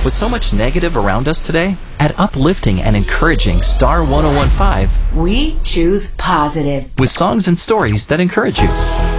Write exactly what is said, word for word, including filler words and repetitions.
With so much negative around us today, at uplifting and encouraging Star one oh one point five, we choose positive. With songs and stories that encourage you.